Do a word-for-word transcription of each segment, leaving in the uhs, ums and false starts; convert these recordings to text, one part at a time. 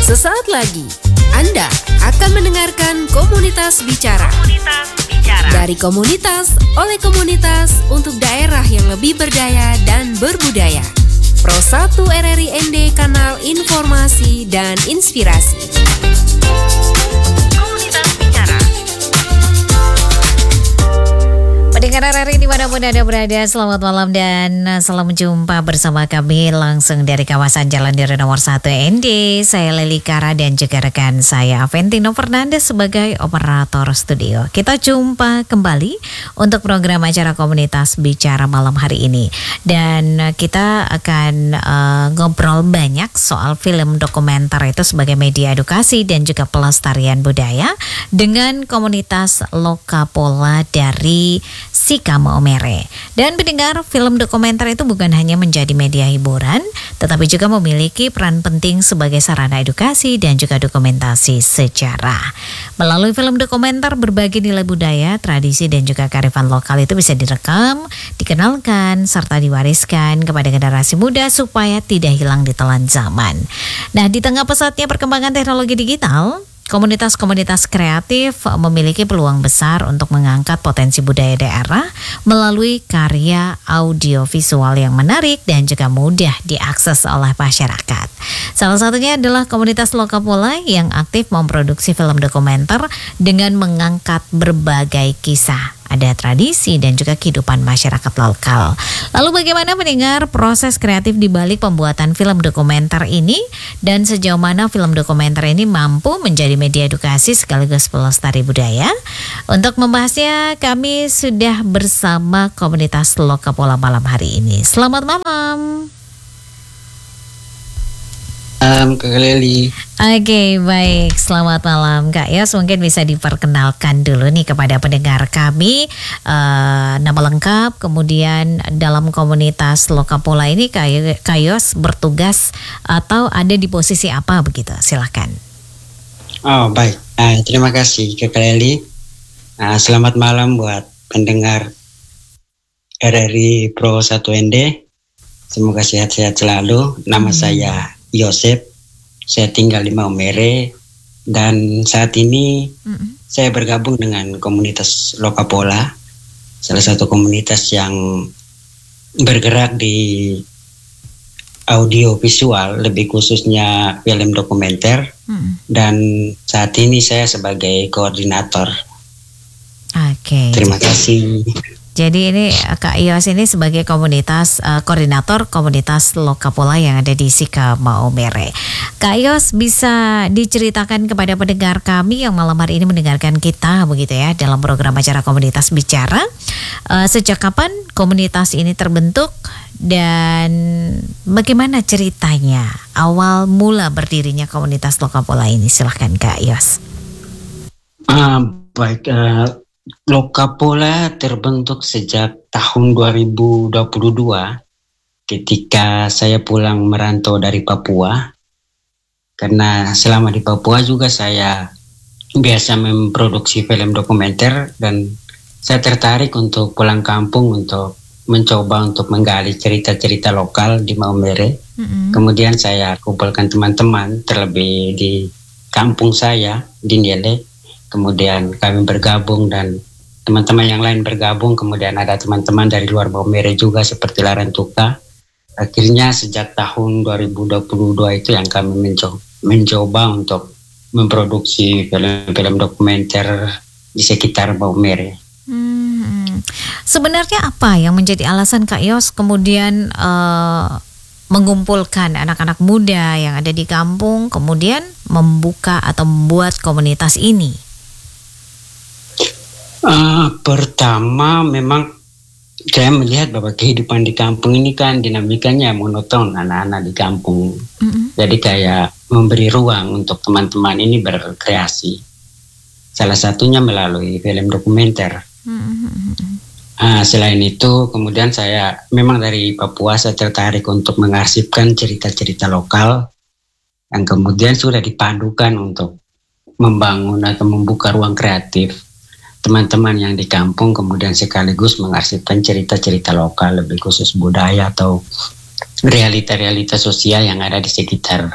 Sesaat lagi, Anda akan mendengarkan Komunitas Bicara. Komunitas Bicara. Dari komunitas, oleh komunitas, untuk daerah yang lebih berdaya dan berbudaya. Pro satu R R I N D, kanal informasi dan inspirasi. Komunitas Bicara. Pendengar R R I dimanapun Anda berada, selamat malam dan selamat jumpa bersama kami langsung dari kawasan Jalan Diri nomor satu N D. Saya Leli Kara dan juga rekan saya Aventino Fernandes sebagai operator studio. Kita jumpa kembali untuk program acara Komunitas Bicara malam hari ini. Dan kita akan uh, ngobrol banyak soal film dokumenter itu sebagai media edukasi dan juga pelestarian budaya dengan komunitas Lokapola dari Sika Maumere. Dan pendengar, film dokumenter itu bukan hanya menjadi media hiburan, tetapi juga memiliki peran penting sebagai sarana edukasi dan juga dokumentasi sejarah. Melalui film dokumenter, berbagai nilai budaya, tradisi dan juga kearifan lokal itu bisa direkam, dikenalkan, serta diwariskan kepada generasi muda supaya tidak hilang ditelan zaman. Nah, di tengah pesatnya perkembangan teknologi digital, komunitas-komunitas kreatif memiliki peluang besar untuk mengangkat potensi budaya daerah melalui karya audiovisual yang menarik dan juga mudah diakses oleh masyarakat. Salah satunya adalah komunitas Lokapola yang aktif memproduksi film dokumenter dengan mengangkat berbagai kisah. Ada tradisi dan juga kehidupan masyarakat lokal. Lalu bagaimana mendengar proses kreatif di balik pembuatan film dokumenter ini dan sejauh mana film dokumenter ini mampu menjadi media edukasi sekaligus pelestari budaya? Untuk membahasnya kami sudah bersama komunitas Lokapola malam hari ini. Selamat malam. Um, Kak Leli. Oke, baik. Selamat malam Kak Yos. Mungkin bisa diperkenalkan dulu nih kepada pendengar kami uh, nama lengkap, kemudian dalam komunitas Lokapola ini Kak Yos bertugas atau ada di posisi apa begitu? Silakan. Oh baik, uh, terima kasih Kak Leli. Uh, selamat malam buat pendengar R R I Pro satu N D. Semoga sehat-sehat selalu. Nama hmm. saya Yosep, saya tinggal di Maumere dan saat ini mm-hmm. saya bergabung dengan komunitas Lokapola, salah satu komunitas yang bergerak di audio visual, lebih khususnya film dokumenter, mm-hmm. dan saat ini saya sebagai koordinator. Oke. Okay. Terima kasih. Jadi ini Kak Yos ini sebagai komunitas uh, koordinator komunitas Lokapola yang ada di Sika Maumere. Kak Yos bisa diceritakan kepada pendengar kami yang malam hari ini mendengarkan kita begitu ya dalam program acara Komunitas Bicara, uh, sejak kapan komunitas ini terbentuk dan bagaimana ceritanya awal mula berdirinya komunitas Lokapola ini? Silahkan Kak Yos. Uh, baik. Uh... Lokapola terbentuk sejak tahun dua ribu dua puluh dua ketika saya pulang merantau dari Papua. Karena selama di Papua juga saya biasa memproduksi film dokumenter dan saya tertarik untuk pulang kampung untuk mencoba untuk menggali cerita-cerita lokal di Maumere. Mm-hmm. Kemudian saya kumpulkan teman-teman terlebih di kampung saya di Niele. Kemudian kami bergabung dan teman-teman yang lain bergabung. Kemudian ada teman-teman dari luar Maumere juga seperti Larantuka. Akhirnya sejak tahun dua ribu dua puluh dua itu yang kami mencoba, mencoba untuk memproduksi film-film dokumenter di sekitar Maumere. Hmm. Sebenarnya apa yang menjadi alasan Kak Yos kemudian uh, mengumpulkan anak-anak muda yang ada di kampung kemudian membuka atau membuat komunitas ini? Uh, pertama memang saya melihat bahwa kehidupan di kampung ini kan dinamikanya monoton, anak-anak di kampung. Mm-hmm. Jadi kayak memberi ruang untuk teman-teman ini berkreasi. Salah satunya melalui film dokumenter. Mm-hmm. Uh, selain itu kemudian saya memang dari Papua saya tertarik untuk mengarsipkan cerita-cerita lokal yang kemudian sudah dipadukan untuk membangun atau membuka ruang kreatif teman-teman yang di kampung, kemudian sekaligus mengarsipkan cerita-cerita lokal lebih khusus budaya atau realita-realita sosial yang ada di sekitar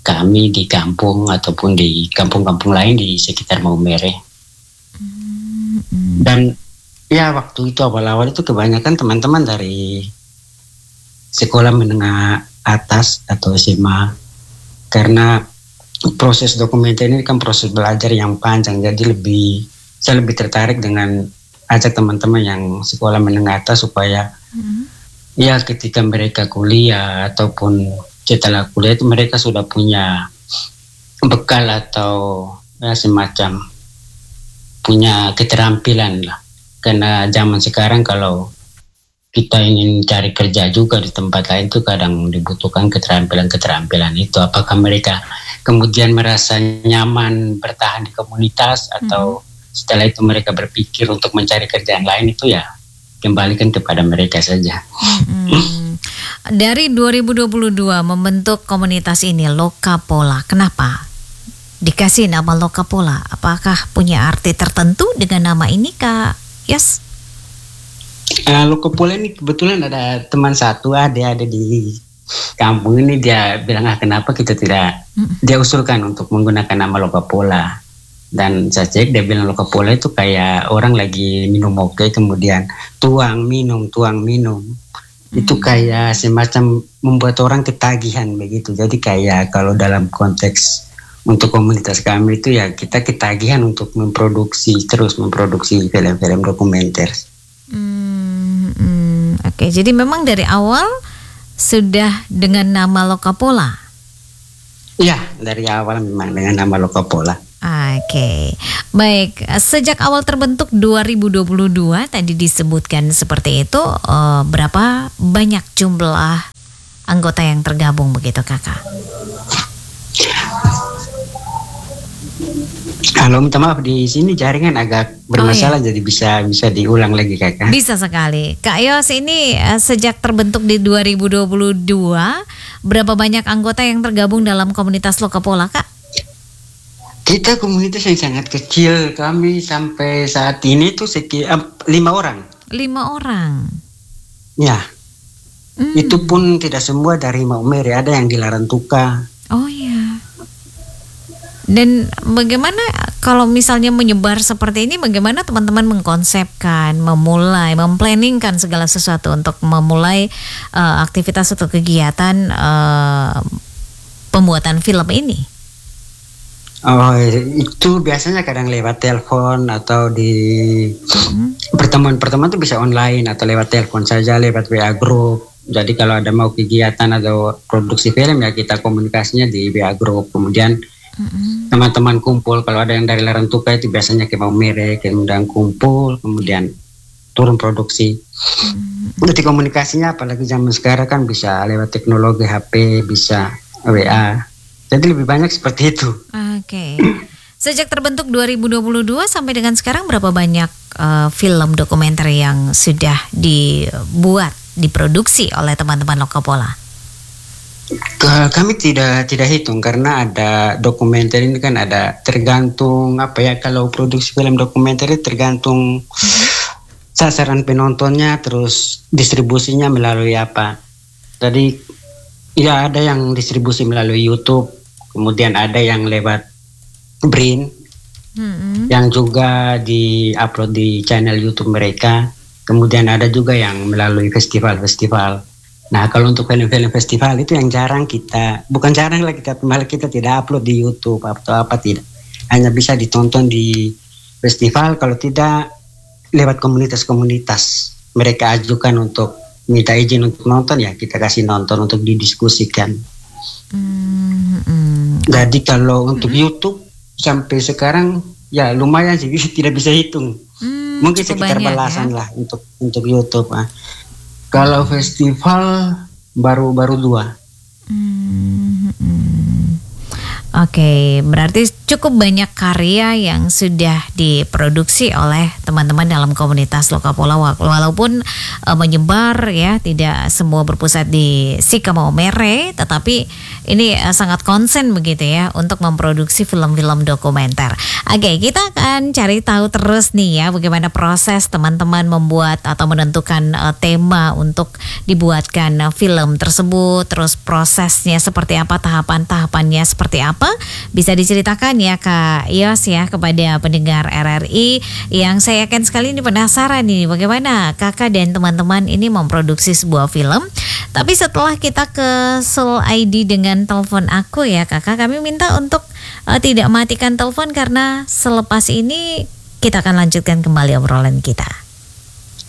kami di kampung ataupun di kampung-kampung lain di sekitar Maumere. Mm-mm. Dan ya waktu itu awal-awal itu kebanyakan teman-teman dari sekolah menengah atas atau S M A, karena proses dokumenter ini kan proses belajar yang panjang, jadi lebih saya lebih tertarik dengan ajak teman-teman yang sekolah menengah atas supaya Mm. ya ketika mereka kuliah ataupun setelah kuliah itu mereka sudah punya bekal atau ya semacam punya keterampilan lah. Karena zaman sekarang kalau kita ingin cari kerja juga di tempat lain itu kadang dibutuhkan keterampilan-keterampilan itu. Apakah mereka kemudian merasa nyaman bertahan di komunitas atau setelah itu mereka berpikir untuk mencari kerjaan lain, itu ya kembalikan kepada mereka saja. Mm. Dari dua ribu dua puluh dua membentuk komunitas ini Lokapola. Kenapa dikasih nama Lokapola? Apakah punya arti tertentu dengan nama ini, Kak Yos? Uh, Lokapola ini kebetulan ada teman satu ada ada di kampung ini, dia bilang ah kenapa kita tidak, Mm. dia usulkan untuk menggunakan nama Lokapola. Dan saya cek, dia bilang Lokapola itu kayak orang lagi minum oke, kemudian tuang minum, tuang minum. Itu kayak semacam membuat orang ketagihan begitu. Jadi kayak kalau dalam konteks untuk komunitas kami itu ya kita ketagihan untuk memproduksi, terus memproduksi film-film dokumenter. Hmm, hmm, Oke, jadi memang dari awal sudah dengan nama Lokapola. Iya, dari awal memang dengan nama Lokapola. Oke, baik. Sejak awal terbentuk dua ribu dua puluh dua tadi disebutkan seperti itu, eh, berapa banyak jumlah anggota yang tergabung begitu, Kakak? Halo, minta maaf di sini jaringan agak bermasalah, jadi bisa bisa diulang lagi kakak. Bisa sekali. Kak Yos, ini eh, sejak terbentuk di dua ribu dua puluh dua, berapa banyak anggota yang tergabung dalam komunitas Lokapola, Kak? Kita komunitas yang sangat kecil, kami sampai saat ini tuh sekitar lima orang. Lima orang. Ya, Hmm. itu pun tidak semua dari Maumere, ada yang di Larantuka. Oh ya. Dan bagaimana kalau misalnya menyebar seperti ini, bagaimana teman-teman mengkonsepkan, memulai, memplanningkan segala sesuatu untuk memulai uh, aktivitas atau kegiatan uh, pembuatan film ini? Oh, itu biasanya kadang lewat telepon atau di Hmm. pertemuan-pertemuan itu bisa online atau lewat telepon saja, lewat W A group. Jadi kalau ada mau kegiatan atau produksi film ya kita komunikasinya di W A group. Kemudian Mm-mm. teman-teman kumpul, kalau ada yang dari Larantuka itu biasanya ke Maumere, kemudian kumpul, kemudian turun produksi. Mm-mm. Jadi komunikasinya apalagi zaman sekarang kan bisa lewat teknologi H P, bisa W A. Jadi lebih banyak seperti itu. Oke. Sejak terbentuk dua ribu dua puluh dua sampai dengan sekarang berapa banyak uh, film dokumenter yang sudah dibuat, diproduksi oleh teman-teman Lokapola? Ke- Kami tidak tidak hitung karena ada dokumenter ini kan ada tergantung apa ya, kalau produksi film dokumenter itu tergantung sasaran penontonnya, terus distribusinya melalui apa. Jadi ya ada yang distribusi melalui YouTube, kemudian ada yang lewat Brin, Mm-mm. yang juga di-upload di channel YouTube mereka. Kemudian ada juga yang melalui festival-festival. Nah, kalau untuk film-film festival itu yang jarang kita, bukan jarang lah kita, malah kita tidak upload di YouTube atau apa, tidak. Hanya bisa ditonton di festival, kalau tidak lewat komunitas-komunitas. Mereka ajukan untuk minta izin untuk nonton, ya kita kasih nonton untuk didiskusikan. Mm-mm. Jadi kalau untuk YouTube sampai sekarang ya lumayan sih, tidak bisa hitung. Hmm, Mungkin cukup sekitar banyak, belasan ya? lah untuk untuk YouTube. Ah. Kalau festival baru baru dua. Hmm, hmm. Oke, berarti cukup banyak karya yang sudah diproduksi oleh teman-teman dalam komunitas Lokapola, walaupun uh, menyebar ya, tidak semua berpusat di Sika Maumere, tetapi ini uh, sangat konsen begitu ya untuk memproduksi film-film dokumenter. Oke, kita akan cari tahu terus nih ya bagaimana proses teman-teman membuat atau menentukan uh, tema untuk dibuatkan uh, film tersebut, terus prosesnya seperti apa, tahapan-tahapannya seperti apa, bisa diceritakan ya Kak Yos ya kepada pendengar R R I yang saya yakin sekali ini penasaran nih bagaimana Kakak dan teman-teman ini memproduksi sebuah film. Tapi setelah kita ke Soul I D dengan telepon aku ya Kakak, kami minta untuk uh, tidak matikan telepon karena selepas ini kita akan lanjutkan kembali obrolan kita.